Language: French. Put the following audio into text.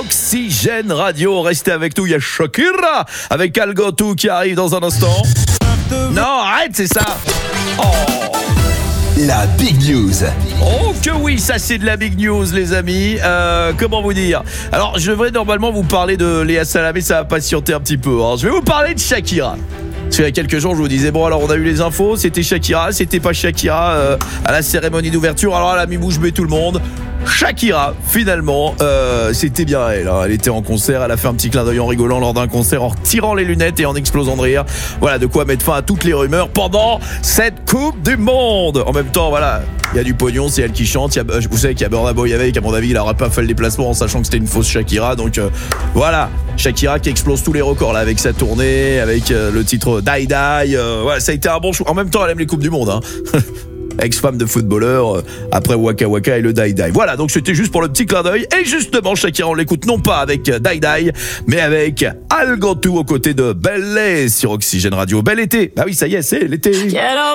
Oxygène Radio. Restez avec nous, il y a Shakira avec Algotu qui arrive dans un instant. Non, arrête, c'est ça. Oh. La Big News. Oh que oui, ça c'est de la Big News les amis. Comment vous dire? Alors je devrais normalement vous parler de Léa Salamé, ça va patienter un petit peu. Alors, je vais vous parler de Shakira. Parce qu'il y a quelques jours, je vous disais, bon, alors on a eu les infos, c'était Shakira, c'était pas Shakira à la cérémonie d'ouverture. Alors elle a mis bouche bée tout le monde. Shakira, finalement, c'était bien elle. Hein. Elle était en concert, elle a fait un petit clin d'œil en rigolant lors d'un concert, en retirant les lunettes et en explosant de rire. Voilà, de quoi mettre fin à toutes les rumeurs pendant cette Coupe du Monde. En même temps, voilà, il y a du pognon, c'est elle qui chante. Vous savez qu'il y a Burna Boy avec, à mon avis, il n'aurait pas fait le déplacement en sachant que c'était une fausse Shakira. Donc voilà, Shakira qui explose tous les records là avec sa tournée, avec le titre Die Die. Voilà, ça a été un bon choix. En même temps, elle aime les Coupes du Monde. Hein. Ex-femme de footballeur, après Waka Waka et le Die Die. Voilà, donc c'était juste pour le petit clin d'œil. Et justement, Shakira, on l'écoute non pas avec Die Die, mais avec Algotu aux côtés de Belle sur Oxygène Radio. Bel été. Bah oui, ça y est, c'est l'été.